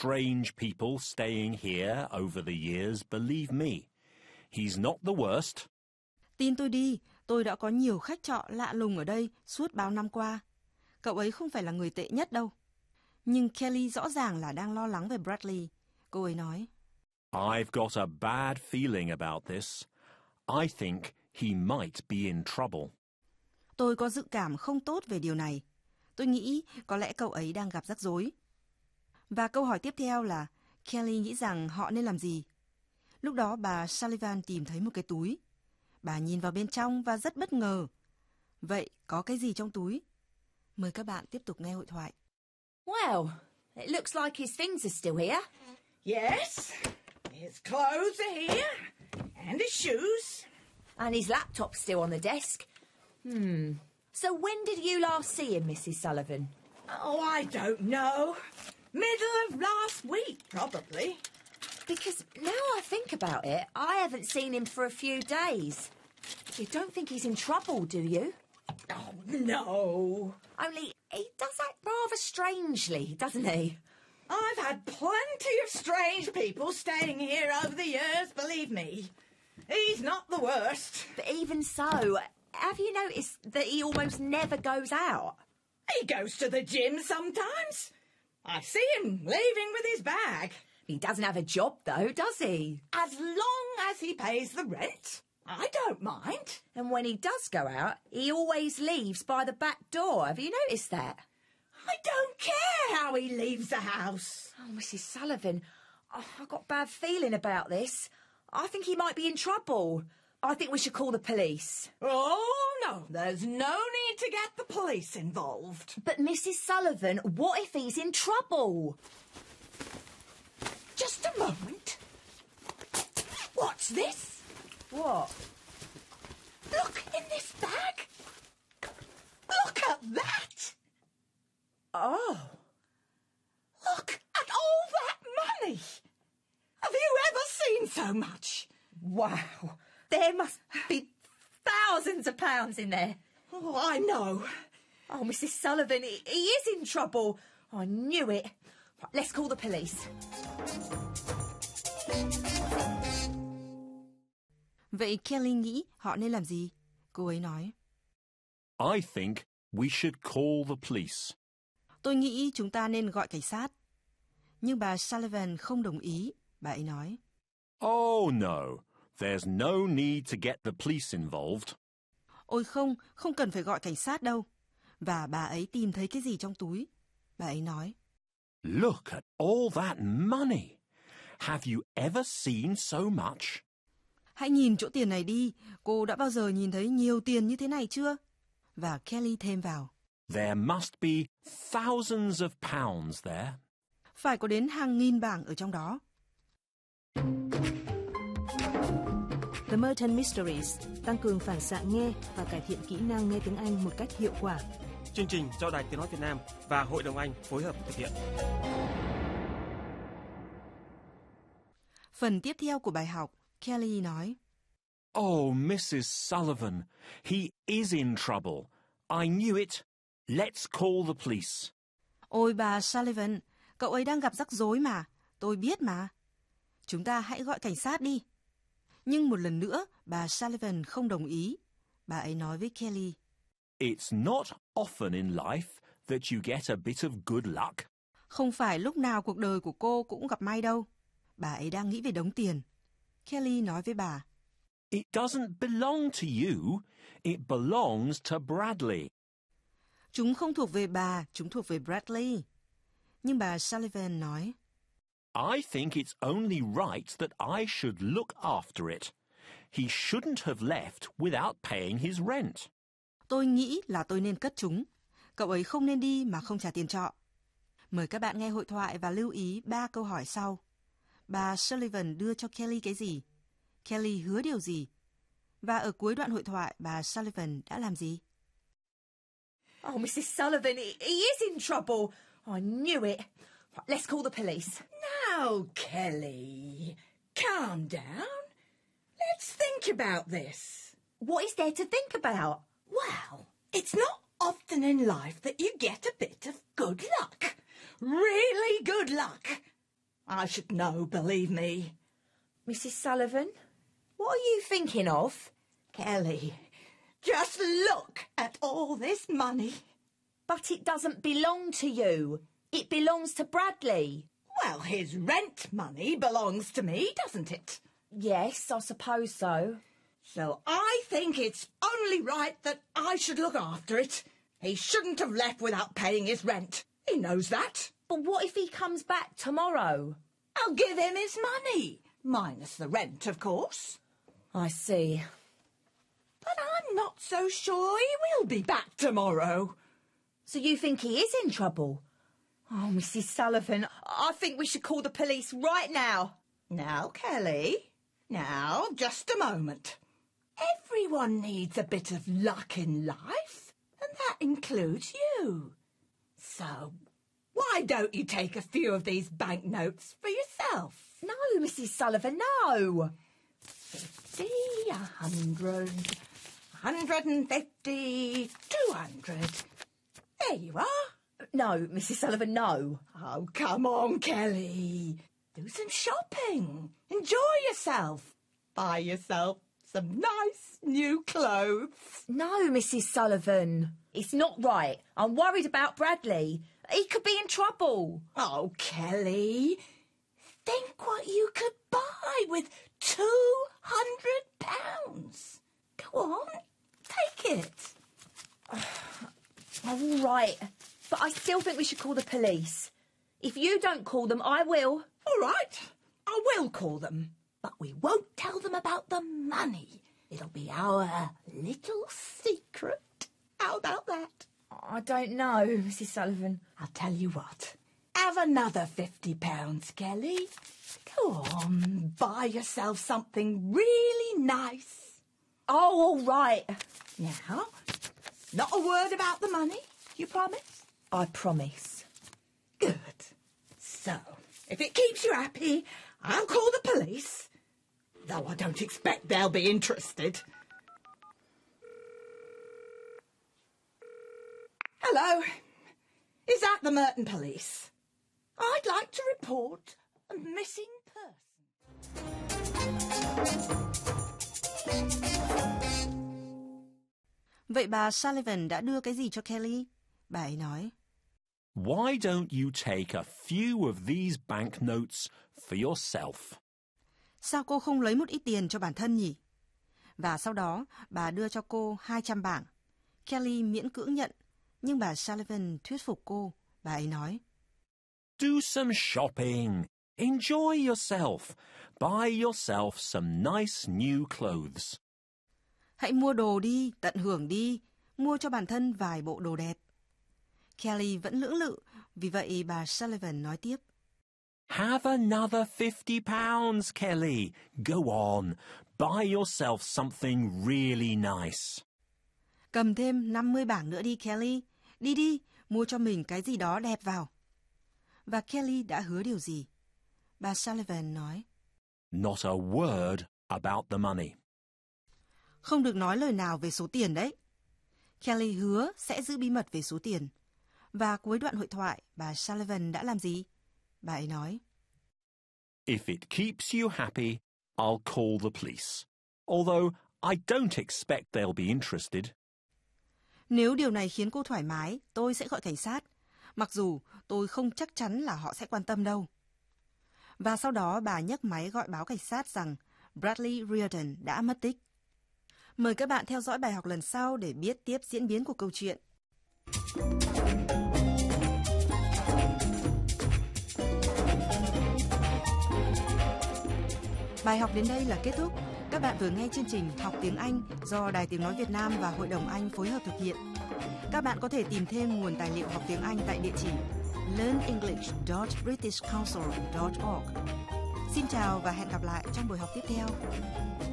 strange people staying here over the years, believe me. He's not the worst. Tin tôi đi, tôi đã có nhiều khách trọ lạ lùng ở đây suốt bao năm qua. Cậu ấy không phải là người tệ nhất đâu. Nhưng Kelly rõ ràng là đang lo lắng về Bradley. Cô ấy nói, I've got a bad feeling about this. I think he might be in trouble. Tôi có dự cảm không tốt về điều này. Tôi nghĩ có lẽ cậu ấy đang gặp rắc rối. Và câu hỏi tiếp theo là Kelly nghĩ rằng họ nên làm gì? Lúc đó bà Sullivan tìm thấy một cái túi. Bà nhìn vào bên trong và rất bất ngờ. Vậy có cái gì trong túi? Mời các bạn tiếp tục nghe hội thoại. Well, it looks like his things are still here. Yes, his clothes are here, and his shoes. And his laptop's still on the desk. So when did you last see him, Mrs. Sullivan? Oh, I don't know. Middle of last week, probably. Because now I think about it, I haven't seen him for a few days. You don't think he's in trouble, do you? Oh, no. Only he does act rather strangely, doesn't he? I've had plenty of strange people staying here over the years, believe me. He's not the worst. But even so, have you noticed that he almost never goes out? He goes to the gym sometimes. I see him leaving with his bag. He doesn't have a job, though, does he? As long as he pays the rent, I don't mind. And when he does go out, he always leaves by the back door. Have you noticed that? I don't care how he leaves the house. Oh, Mrs. Sullivan, I've got a bad feeling about this. I think he might be in trouble. I think we should call the police. Oh, no, there's no need to get the police involved. But Mrs. Sullivan, what if he's in trouble? Just a moment. What's this? What? Look in this bag. Look at that. Oh. Look at all that money. Have you ever seen so much? Wow. There must be thousands of pounds in there. Oh, I know. Oh, Mrs. Sullivan, he is in trouble. I knew it. Right, let's call the police. Vậy Kelly nghĩ họ nên làm gì? Cô ấy nói, I think we should call the police. tôi nghĩ chúng ta nên gọi cảnh sát. Nhưng bà Sullivan không đồng ý. Bà ấy nói, Oh no, there's no need to get the police involved. ôi không, không cần phải gọi cảnh sát đâu. Và bà ấy tìm thấy cái gì trong túi? Bà ấy nói, Look at all that money. Have you ever seen so much? hãy nhìn chỗ tiền này đi, cô đã bao giờ nhìn thấy nhiều tiền như thế này chưa? Và Kelly thêm vào, There must be thousands of pounds there. phải có đến hàng nghìn bảng ở trong đó. The Merton Mysteries tăng cường phản xạ nghe và cải thiện kỹ năng nghe tiếng Anh một cách hiệu quả. Chương trình do Đài Tiếng nói Việt Nam và Hội đồng Anh phối hợp thực hiện. Phần tiếp theo của bài học, Kelly nói, Oh, Mrs. Sullivan, he is in trouble. I knew it. Let's call the police. ôi bà Sullivan, cậu ấy đang gặp rắc rối mà, tôi biết mà. Chúng ta hãy gọi cảnh sát đi. Nhưng một lần nữa, bà Sullivan không đồng ý. Bà ấy nói với Kelly, It's not often in life that you get a bit of good luck. không phải lúc nào cuộc đời của cô cũng gặp may đâu. Bà ấy đang nghĩ về đống tiền. Kelly nói với bà, It doesn't belong to you. It belongs to Bradley. chúng không thuộc về bà, chúng thuộc về Bradley. Nhưng bà Sullivan nói, I think it's only right that I should look after it. He shouldn't have left without paying his rent. tôi nghĩ là tôi nên cất chúng. Cậu ấy không nên đi mà không trả tiền trọ. Mời các bạn nghe hội thoại và lưu ý 3 câu hỏi sau. Bà Sullivan đưa cho Kelly cái gì? Kelly hứa điều gì? Và ở cuối đoạn hội thoại, bà Sullivan đã làm gì? Oh, Mrs. Sullivan, he is in trouble. I knew it. Right, let's call the police. Now, Kelly, calm down. Let's think about this. What is there to think about? Well, it's not often in life that you get a bit of good luck. Really good luck. I should know, believe me. Mrs. Sullivan, what are you thinking of? Kelly, just look at all this money. But it doesn't belong to you. It belongs to Bradley. Well, his rent money belongs to me, doesn't it? Yes, I suppose so. So I think it's only right that I should look after it. He shouldn't have left without paying his rent. He knows that. But what if he comes back tomorrow? I'll give him his money, minus the rent, of course. I see. But I'm not so sure he will be back tomorrow. So you think he is in trouble? Oh, Mrs. Sullivan, I think we should call the police right now. Now, Kelly, now, just a moment. Everyone needs a bit of luck in life, and that includes you. So, why don't you take a few of these banknotes for yourself? No, Mrs. Sullivan, no. 50, 100, 150, 200. There you are. No, Mrs. Sullivan, no. Oh, come on, Kelly. Do some shopping. Enjoy yourself. Buy yourself some nice new clothes. No, Mrs. Sullivan. It's not right. I'm worried about Bradley. He could be in trouble. Oh, Kelly. Think what you could buy with £200. Go on, take it. All right. But I still think we should call the police. If you don't call them, I will. All right, I will call them. But we won't tell them about the money. It'll be our little secret. How about that? I don't know, Mrs. Sullivan. I'll tell you what. Have another £50, Kelly. Go on, buy yourself something really nice. Oh, all right. Now, not a word about the money, you promise? I promise. Good. So, if it keeps you happy, I'll call the police. Though I don't expect they'll be interested. Hello. Is that the Merton Police? I'd like to report a missing person. Vậy bà Sullivan đã đưa cái gì cho Kelly? Bà ấy nói. Why don't you take a few of these banknotes for yourself? Sao cô không lấy một ít tiền cho bản thân nhỉ? Và sau đó, bà đưa cho cô 200 bảng. Kelly miễn cưỡng nhận, nhưng bà Sullivan thuyết phục cô. Bà ấy nói. Do some shopping. Enjoy yourself. Buy yourself some nice new clothes. Hãy mua đồ đi, tận hưởng đi. Mua cho bản thân vài bộ đồ đẹp. Kelly vẫn lưỡng lự, vì vậy bà Sullivan nói tiếp. Have another £50, Kelly. Go on. Buy yourself something really nice. Cầm thêm 50 bảng nữa đi, Kelly. Đi đi, mua cho mình cái gì đó đẹp vào. Và Kelly đã hứa điều gì? Bà Sullivan nói. Not a word about the money. Không được nói lời nào về số tiền đấy. Kelly hứa sẽ giữ bí mật về số tiền. Và cuối đoạn hội thoại, bà Sullivan đã làm gì? Bà ấy nói. If it keeps you happy, I'll call the police. Although I don't expect they'll be interested. Nếu điều này khiến cô thoải mái, tôi sẽ gọi cảnh sát. Mặc dù tôi không chắc chắn là họ sẽ quan tâm đâu. Và sau đó bà nhấc máy gọi báo cảnh sát rằng Bradley Reardon đã mất tích. Mời các bạn theo dõi bài học lần sau để biết tiếp diễn biến của câu chuyện. Bài học đến đây là kết thúc. Các bạn vừa nghe chương trình Học tiếng Anh do Đài Tiếng Nói Việt Nam và Hội đồng Anh phối hợp thực hiện. Các bạn có thể tìm thêm nguồn tài liệu học tiếng Anh tại địa chỉ learnenglish.britishcouncil.org. Xin chào và hẹn gặp lại trong buổi học tiếp theo.